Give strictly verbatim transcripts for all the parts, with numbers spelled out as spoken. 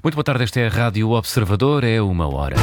Muito boa tarde, esta é a Rádio Observador, é uma hora.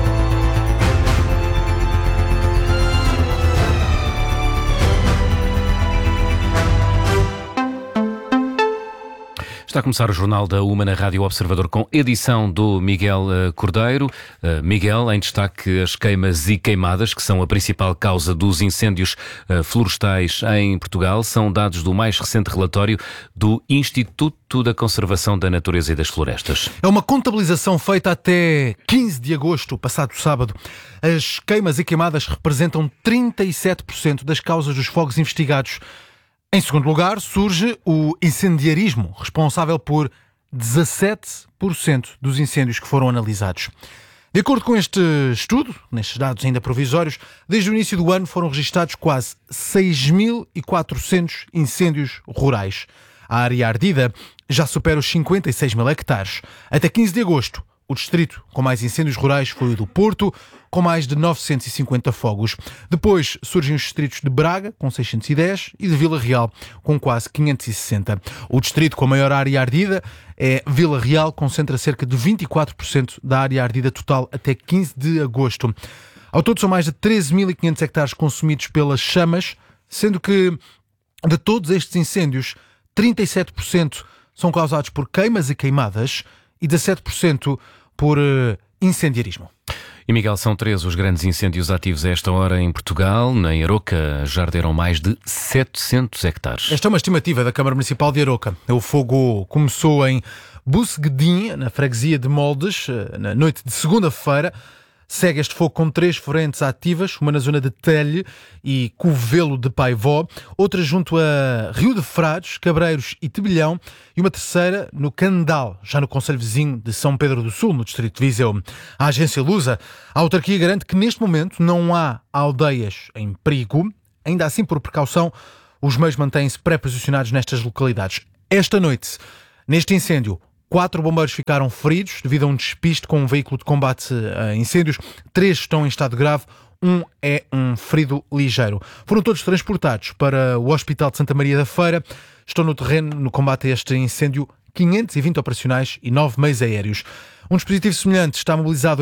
Está a começar o Jornal da Uma na Rádio Observador com edição do Miguel Cordeiro. Uh, Miguel, em destaque as queimas e queimadas, que são a principal causa dos incêndios uh, florestais em Portugal, são dados do mais recente relatório do Instituto da Conservação da Natureza e das Florestas. É uma contabilização feita até quinze de agosto, passado sábado. As queimas e queimadas representam trinta e sete por cento das causas dos fogos investigados. Em segundo lugar, surge o incendiarismo, responsável por dezassete por cento dos incêndios que foram analisados. De acordo com este estudo, nestes dados ainda provisórios, desde o início do ano foram registados quase seis mil e quatrocentos incêndios rurais. A área ardida já supera os cinquenta e seis mil hectares. Até quinze de agosto, o distrito com mais incêndios rurais foi o do Porto, com mais de novecentos e cinquenta fogos. Depois surgem os distritos de Braga, com seiscentos e dez, e de Vila Real, com quase quinhentos e sessenta. O distrito com a maior área ardida é Vila Real, concentra cerca de vinte e quatro por cento da área ardida total até quinze de agosto. Ao todo são mais de treze mil e quinhentos hectares consumidos pelas chamas, sendo que de todos estes incêndios, trinta e sete por cento são causados por queimas e queimadas e dezassete por cento por uh, incendiarismo. E Miguel, são três os grandes incêndios ativos a esta hora em Portugal. Em Aroca já arderam mais de setecentos hectares. Esta é uma estimativa da Câmara Municipal de Aroca. O fogo começou em Buceguedim, na freguesia de Moldes, na noite de segunda-feira. Segue este fogo com três frentes ativas, uma na zona de Telhe e Covelo de Paivó, outra junto a Rio de Frades, Cabreiros e Tebilhão e uma terceira no Candal, já no concelho vizinho de São Pedro do Sul, no distrito de Viseu. A agência Lusa, a autarquia garante que neste momento não há aldeias em perigo. Ainda assim, por precaução, os meios mantêm-se pré-posicionados nestas localidades. Esta noite, neste incêndio, Quatro bombeiros ficaram feridos devido a um despiste com um veículo de combate a incêndios. Três estão em estado grave. Um é um ferido ligeiro. Foram todos transportados para o Hospital de Santa Maria da Feira. Estão no terreno, no combate a este incêndio, quinhentos e vinte operacionais e nove meios aéreos. Um dispositivo semelhante está mobilizado